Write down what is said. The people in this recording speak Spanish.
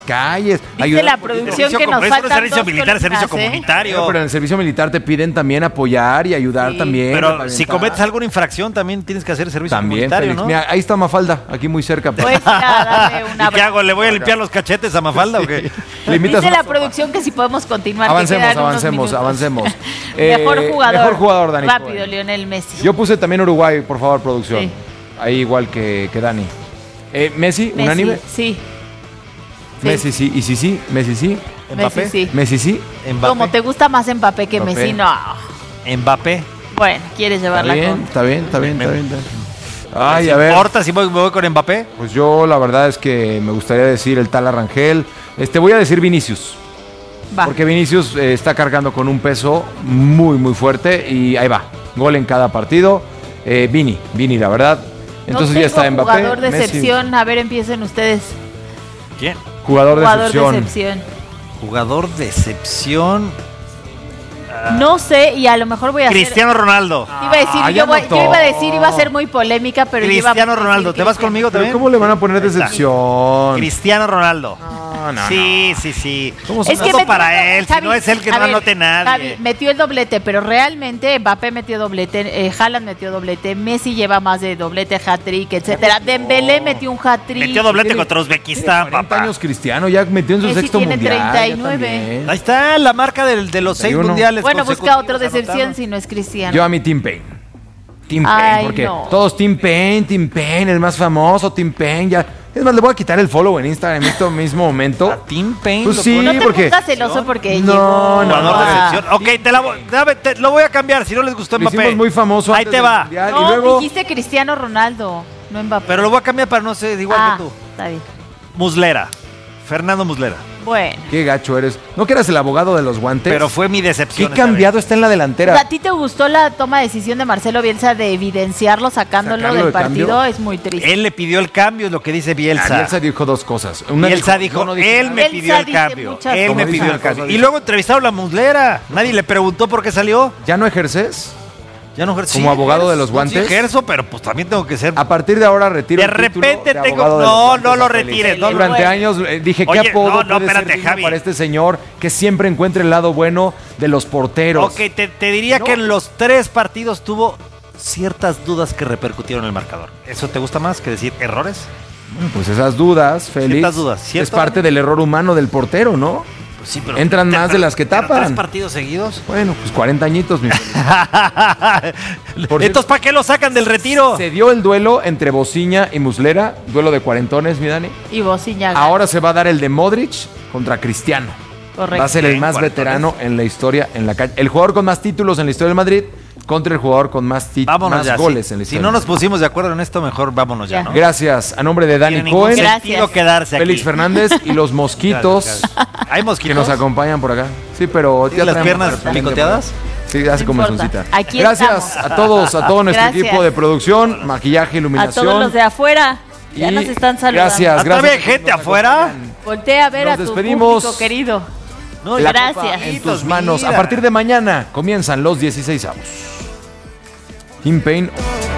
calles. Dice la producción que nos faltan servicio militar, servicio comunitario. Pero en el servicio militar te piden también apoyar y ayudar también. Pero si cometes alguna infracción, también tienes que hacer servicio comunitario, Félix, ¿no? Mira, ahí está Mafalda, aquí muy cerca. Pues ya, dale un abrazo. ¿Y qué hago? ¿Le voy a limpiar los cachetes a Mafalda o qué? Dice la producción que si podemos continuar. Avancemos. Mejor jugador, Dani. Rápido, Lionel Messi. Yo puse también Uruguay, por favor, producción. Sí. Ahí igual que Dani. ¿Messi? ¿Unánime? Sí. Messi sí. ¿Y sí? ¿Messi sí? ¿Mbappé? ¿Messi sí? ¿Mbappé? Como te gusta más Mbappé que Messi, no. ¿Mbappé? Bueno, quieres llevarla con... Está bien. Ay, a ver. ¿Me importa si me voy con Mbappé? Pues yo la verdad es que me gustaría decir el tal Arrangel. Voy a decir Vinicius. Va. Porque Vinicius está cargando con un peso muy, muy fuerte y ahí va. Gol en cada partido. Vini, la verdad. Entonces ya está Mbappé. Jugador de excepción. A ver, empiecen ustedes. ¿Quién? Jugador de excepción. Jugador de excepción. No sé, y a lo mejor voy a Cristiano Ronaldo. Iba a decir, yo iba a decir, iba a ser muy polémica, pero Cristiano Ronaldo, ¿te vas conmigo también? ¿Cómo le van a poner decepción? Cristiano Ronaldo. No. Sí. Es que para él, Javi, si no es él que no anote nadie. Javi, metió el doblete, pero realmente Mbappé metió doblete, Haaland metió doblete, Messi lleva más de doblete, hat-trick, etcétera. Dembélé metió un hat-trick. Metió doblete contra Uzbekistán, 40 años Cristiano, ya metió en su Messi sexto tiene mundial. 39. Ahí está la marca de los 6 mundiales. Bueno, busca otro de excepción si no es Cristiano. Yo a mi Tim Payne. Porque todos Tim Payne, el más famoso, Tim Payne, ya. Es más, le voy a quitar el follow en Instagram en este mismo momento. ¿A Tim Payne? Pues sí, no te porque... pongas celoso porque No. Jugador de excepción. Ok, te lo voy a cambiar si no les gustó Mbappé. Lo hicimos muy famoso. Ahí te va. Mundial, No, y luego... dijiste Cristiano Ronaldo, no Mbappé. Pero lo voy a cambiar para no ser igual que tú. Está bien. Muslera. Fernando Muslera. Bueno. Qué gacho eres. ¿No que eras el abogado de los guantes? Pero fue mi decepción. Qué cambiado está en la delantera. ¿A ti te gustó la toma de decisión de Marcelo Bielsa de evidenciarlo, sacándolo del partido? Cambio. Es muy triste. Él le pidió el cambio, es lo que dice Bielsa. Bielsa dijo dos cosas. Bielsa dijo, él me pidió el cambio. Él me pidió el cambio. Y luego entrevistaron a la Muslera. Nadie le preguntó por qué salió. ¿Ya no ejerces? Ya no ejerzo. ¿Como abogado de los guantes? Sí ejerzo, pero pues también tengo que ser... A partir de ahora retiro de repente tengo... No lo retires. Durante años dije, ¿qué apodo puede ser Javi, para este señor que siempre encuentra el lado bueno de los porteros? Ok, te diría que en los 3 partidos tuvo ciertas dudas que repercutieron en el marcador. ¿Eso te gusta más que decir errores? Bueno, pues esas dudas, Félix, ciertas dudas, ¿cierto? Es parte del error humano del portero, ¿no? Pues sí, pero entran más de las que tapan. 3 partidos seguidos. Bueno, pues 40 añitos, mi Entonces, ¿para qué lo sacan del retiro? Se dio el duelo entre Bociña y Muslera, duelo de cuarentones, mi Dani. Y Bociña. Ahora se va a dar el de Modric contra Cristiano. Correcto. Va a ser el más veterano en la historia en la calle. El jugador con más títulos en la historia del Madrid contra el jugador con más goles en la historia. Si no nos pusimos de acuerdo en esto, mejor vámonos ya, ¿no? Gracias. A nombre de Dani Cohen, Félix Fernández y los mosquitos. Gracias. ¿Hay mosquitos? Que nos acompañan por acá. Sí, pero... ¿Tienes las piernas picoteadas? Sí, hace como mesoncita. Aquí gracias estamos. a todo nuestro equipo de producción, maquillaje, iluminación. A todos los de afuera. Ya nos están saludando. Gracias. ¿Todavía hay gente afuera? Voltea a ver a tu público querido. No, gracias. En tus manos. A partir de mañana comienzan los 16avos. Tim Payne.